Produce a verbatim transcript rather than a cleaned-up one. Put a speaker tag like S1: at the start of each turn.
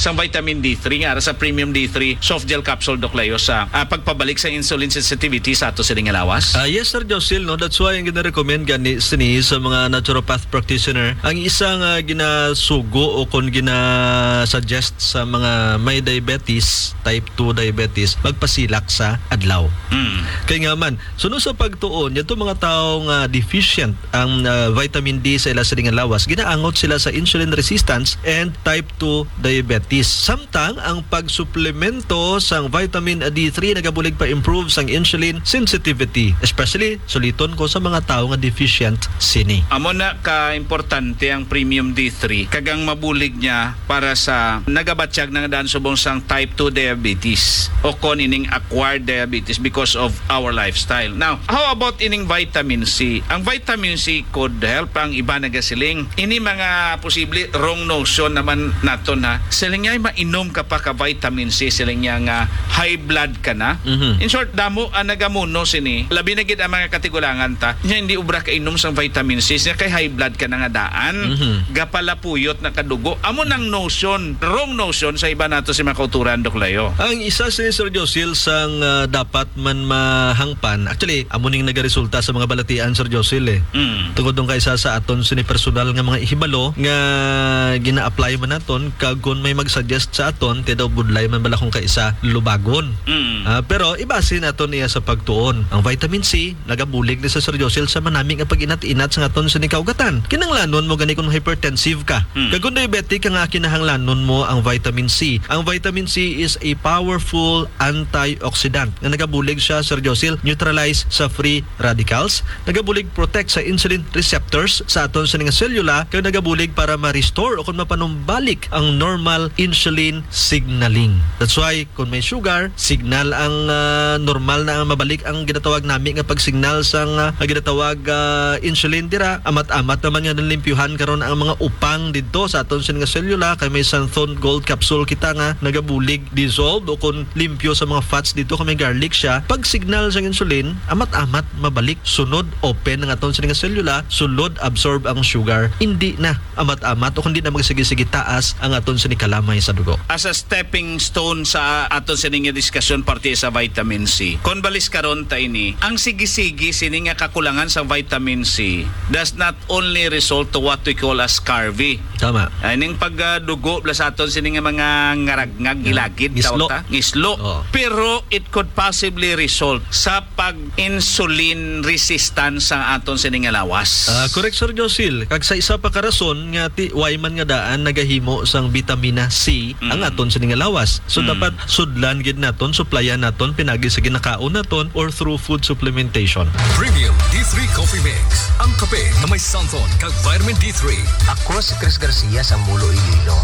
S1: sa vitamin D three nga sa premium D three soft gel capsule Docleo sa uh, pagpabalik sa insulin sensitivity sa ato sining lawas?
S2: Uh, yes Sir Josil, no, that's why ang gina-recommend gani sini sa mga naturopath practitioner ang isang uh, ginasugo o kung gina-suggest sa mga may diabetes, type two diabetes, magpasilak sa adlaw.
S1: Mm.
S2: Kaya nga man, suno sa pagtuon, yato mga taong uh, deficient ang uh, vitamin D sa ila sining lawas, ginaangot sila sa insulin resistance and type two diabetes. Samtang ang pagsuplemento sang vitamin D three nagabulig pa improve sang insulin sensitivity, especially suliton ko sa mga tao nga deficient sini.
S1: Amo na ka-importante ang premium D three kagang mabulig niya para sa nagabatsyag ng daan subong sang type two diabetes o kon ining acquired diabetes because of our lifestyle. Now, how about ining vitamin C? Ang vitamin C could help ang iba nagasiling. Ini mga posible wrong notion naman naton ha. Siling niya mainom ka pa ka vitamin C, siling niya nga high blood ka na.
S2: Mm-hmm.
S1: In short, damo ang nagamuno sini. Labi na gid ang mga katigulangan ta. Nya hindi ubra ka inom sang vitamin C, siya kay high blood ka na nga daan.
S2: Mm-hmm.
S1: Gapalapuyot na kadugo. Amo nang notion, wrong notion sa iba nato si mga kauturan Docleo.
S2: Ang isa si Sir Josil sang uh, dapat man mahangpan. Actually, amo ning nagaresulta sa mga balatian Sir Josil eh.
S1: Mm.
S2: Tungod dong kaysa sa aton sini personal nga mga ihibalo nga gina-apply man naton kag kun may mag-suggest sa aton ti daw budlay man bala kung kaisa lubagon.
S1: Mm.
S2: Uh, pero ibasin naton niya sa pagtuon. Ang vitamin C nagabulig ni sa Sir Josil sa manami nga pag-inat-inat sa aton sini kaugatan. Kinahanglanon mo gani kung hypertensive ka.
S1: Mm.
S2: Kag kung diabetic ka nga kinahanglanon mo ang vitamin C. Ang vitamin C is a powerful antioxidant nga nagabulig siya Sir Josil neutralize sa free radicals, nagabulig protect sa insulin receptors sa aton sa nga selula kag nagabulig para ma-restore o kung mapanumbalik ang normal insulin signaling. That's why kung may sugar, signal ang uh, normal na ang mabalik ang ginatawag nami nga pagsignal sa uh, ginatawag uh, insulin dira. Amat-amat naman nga nalimpyuhan karon ang mga upang didto sa aton sa nga selula kay may Santhone Gold capsule kita nga nagabulig dissolved o kung limpyo sa mga fats dito kay may garlic siya. Pag signal sa insulin, amat-amat mabalik sunod open ang aton sa nga selula, sulod absorb ang sugar, hindi na amat-amat o kundi na magsige-sige taas ang aton sa kalamay sa dugo.
S1: As a stepping stone sa aton sining diskusyon parte sa vitamin C. Kon balis karon ta ini, ang sige-sige sini nga kakulangan sa vitamin C does not only result to what we call as scurvy.
S2: Tama.
S1: Aning pagdugo uh, sa aton sini nga mga ngaragnag gilagid
S2: Ngislo.
S1: ta ngislo.
S2: Oh.
S1: Pero it could possibly result sa pag-insulin resistance sa aton sini nga lawas.
S2: Uh, correct Sir Josil. Kag sa isa pa ka rason nga ti why man nga daan nagahimo sang vitamina C mm. ang aton sa nga lawas. So mm. dapat sudlan gid naton, supplyan naton pinagi sa ginakaon naton or through food supplementation.
S3: Premium D three Coffee Mix. Ang kape na may Santhone kag vitamin D three.
S4: Ako si Chris Garcia sa Mulo Iloilo.